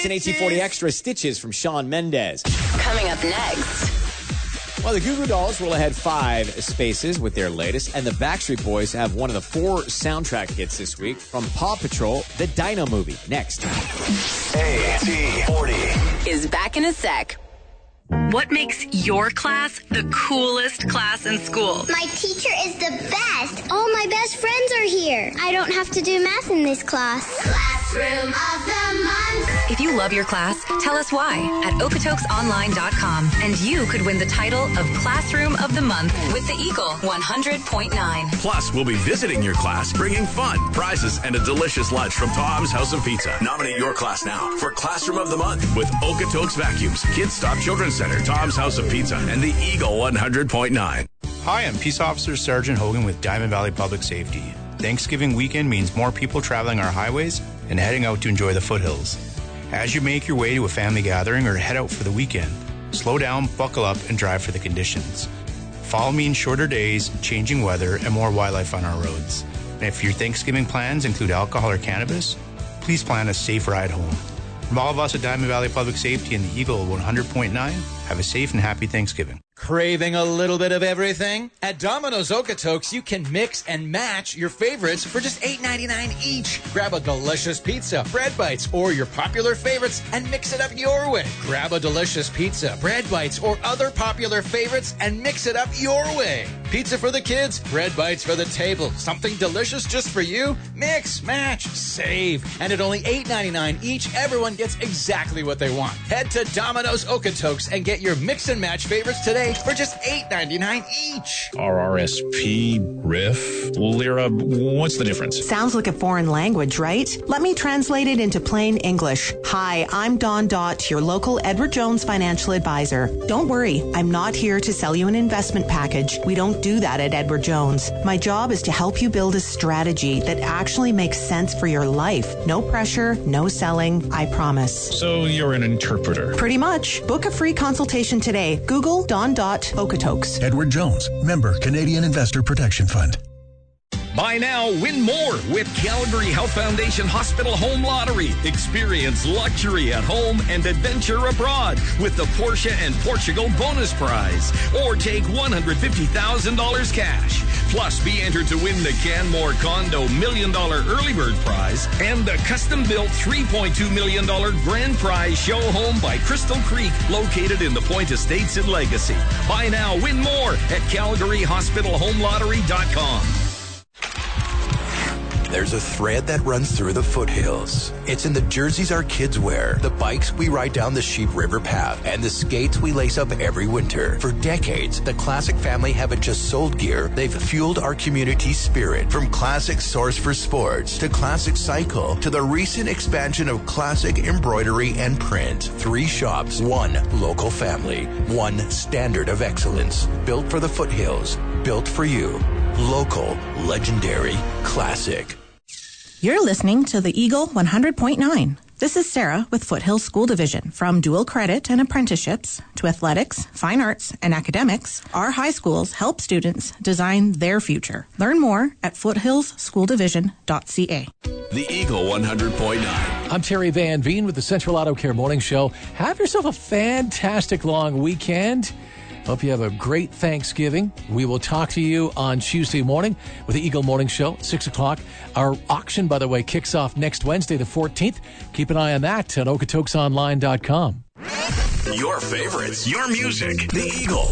That's an 1840 Extra, Stitches from Shawn Mendes. Coming up next. Well, the Goo Goo Dolls will ahead 5 spaces with their latest, and the Backstreet Boys have one of the 4 soundtrack hits this week from Paw Patrol, the Dino Movie. Next. AT40 is back in a sec. What makes your class the coolest class in school? My teacher is the best. All my best friends are here. I don't have to do math in this class. Classroom of the Month. If you love your class, tell us why at okatokesonline.com, and you could win the title of Classroom of the Month with the Eagle 100.9. Plus, we'll be visiting your class, bringing fun, prizes, and a delicious lunch from Tom's House of Pizza. Nominate your class now for Classroom of the Month with Okotoks Vacuums, Kids Stop Children's Center, Tom's House of Pizza, and the Eagle 100.9. Hi, I'm Peace Officer Sergeant Hogan with Diamond Valley Public Safety. Thanksgiving weekend means more people traveling our highways and heading out to enjoy the foothills. As you make your way to a family gathering or head out for the weekend, slow down, buckle up, and drive for the conditions. Fall means shorter days, changing weather, and more wildlife on our roads. And if your Thanksgiving plans include alcohol or cannabis, please plan a safe ride home. From all of us at Diamond Valley Public Safety and the Eagle 100.9, have a safe and happy Thanksgiving. Craving a little bit of everything? At Domino's Okotoks, you can mix and match your favorites for just $8.99 each. Grab a delicious pizza, bread bites, or your popular favorites and mix it up your way. Grab a delicious pizza, bread bites, or other popular favorites and mix it up your way. Pizza for the kids, bread bites for the table. Something delicious just for you? Mix, match, save. And at only $8.99 each, everyone gets exactly what they want. Head to Domino's Okotoks and get your mix and match favorites today for just $8.99 each. RRSP, RIF, Lira, what's the difference? Sounds like a foreign language, right? Let me translate it into plain English. Hi, I'm Dawn Dott, your local Edward Jones financial advisor. Don't worry, I'm not here to sell you an investment package. We don't do that at Edward Jones. My job is to help you build a strategy that actually makes sense for your life. No pressure, no selling, I promise. So you're an interpreter? Pretty much. Book a free consultation today. Google Dawn Dott Okotoks. Edward Jones, member Canadian Investor Protection Fund. Buy now, win more with Calgary Health Foundation Hospital Home Lottery. Experience luxury at home and adventure abroad with the Porsche and Portugal bonus prize. Or take $150,000 cash. Plus, be entered to win the Canmore Condo $1 million early bird prize and the custom-built $3.2 million grand prize show home by Crystal Creek, located in the Point Estates in Legacy. Buy now, win more at CalgaryHospitalHomeLottery.com. There's a thread that runs through the foothills. It's in the jerseys our kids wear, the bikes we ride down the Sheep River path, and the skates we lace up every winter. For decades, the Classic family haven't just sold gear, they've fueled our community's spirit. From Classic Source for Sports to Classic Cycle to the recent expansion of Classic Embroidery and Print. 3 shops, 1 local family, 1 standard of excellence. Built for the foothills, built for you. Local, legendary, classic. You're listening to the Eagle 100.9. This is Sarah with Foothills School Division. From dual credit and apprenticeships to athletics, fine arts, and academics, our high schools help students design their future. Learn more at foothillsschooldivision.ca. The Eagle 100.9. I'm Terry Van Veen with the Central Auto Care Morning Show. Have yourself a fantastic long weekend. Hope you have a great Thanksgiving. We will talk to you on Tuesday morning with the Eagle Morning Show, 6 o'clock. Our auction, by the way, kicks off next Wednesday, the 14th. Keep an eye on that at okatokesonline.com. Your favorites, your music. The Eagle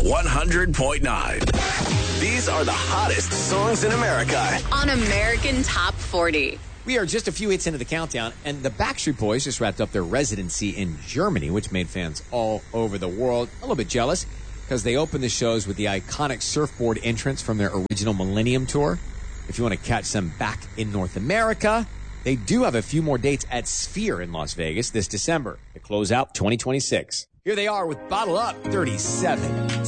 100.9. These are the hottest songs in America. On American Top 40. We are just a few hits into the countdown, and the Backstreet Boys just wrapped up their residency in Germany, which made fans all over the world a little bit jealous, because they opened the shows with the iconic surfboard entrance from their original Millennium Tour. If you want to catch them back in North America, they do have a few more dates at Sphere in Las Vegas this December to close out 2026. Here they are with Bottle Up 37.